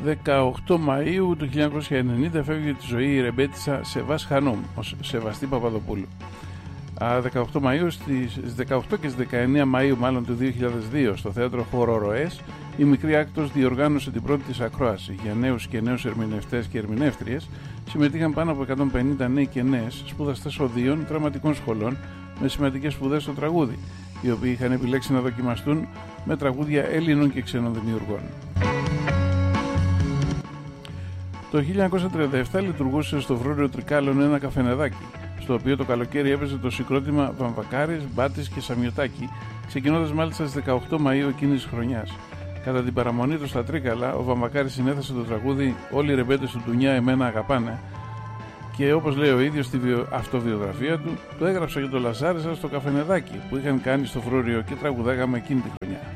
18 Μαΐου του 1990 φεύγει τη ζωή η ρεμπέτισσα Σεβάς Χανούμ, ως Σεβαστή Παπαδοπούλου. 18 Μαΐου, στις 18 και στις 19 Μαΐου μάλλον του 2002 στο θέατρο Χορορροές, η Μικρή Άκτος διοργάνωσε την πρώτη της ακρόαση. Για νέους και νέους ερμηνευτές και ερμηνεύτριες συμμετείχαν πάνω από 150 νέοι και νέες σπουδαστές οδείων δραματικών σχολών με σημαντικές σπουδές στο τραγούδι, οι οποίοι είχαν επιλέξει να δοκιμαστούν με τραγούδια Έλληνων και ξένων δημιουργών. Το 1937 λειτουργούσε στο Βρόριο Τρικάλων ένα καφενεδάκι, στο οποίο το καλοκαίρι έπαιζε το συγκρότημα Βαμβακάρης, Μπάτης και Σαμιωτάκη, ξεκινώντας μάλιστα στις 18 Μαΐου εκείνης της χρονιάς. Κατά την παραμονή του στα Τρίκαλα, ο Βαμβακάρης συνέθεσε το τραγούδι «Όλοι οι ρεμπέτες του Ντουνιά εμένα αγαπάνε» και όπως λέει ο ίδιος στη αυτοβιογραφία του, το έγραψα για το Λαζάρισα στο καφενεδάκι που είχαν κάνει στο Βρόριο και τραγουδάγαμε εκείνη τη χρονιά.